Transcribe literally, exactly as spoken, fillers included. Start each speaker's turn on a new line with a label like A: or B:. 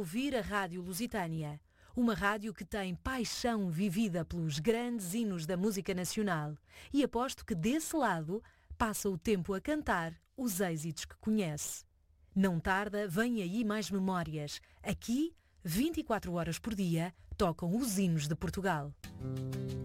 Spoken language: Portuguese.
A: ouvir a Rádio Lusitânia, uma rádio que tem paixão vivida pelos grandes hinos da música nacional, e aposto que desse lado passa o tempo a cantar os êxitos que conhece. Não tarda, vem aí mais memórias. Aqui, vinte e quatro horas por dia, tocam os hinos de Portugal.